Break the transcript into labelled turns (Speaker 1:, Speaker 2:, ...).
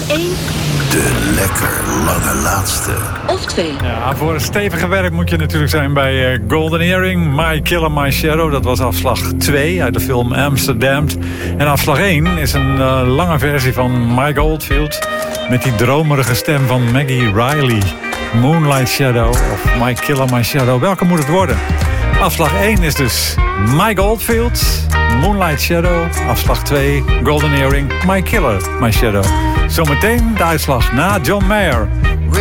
Speaker 1: 1.
Speaker 2: De lekker lange laatste.
Speaker 1: Of 2.
Speaker 3: Ja, voor een stevige werk moet je natuurlijk zijn bij Golden Earring. My Killer, My Shadow. Dat was afslag 2 uit de film Amsterdam. En afslag 1 is een lange versie van Mike Oldfield. Met die dromerige stem van Maggie Riley. Moonlight Shadow of My Killer, My Shadow. Welke moet het worden? Afslag 1 is dus Mike Oldfield, Moonlight Shadow. Afslag 2, Golden Earring, My Killer, My Shadow. Zometeen de uitslag na John Mayer.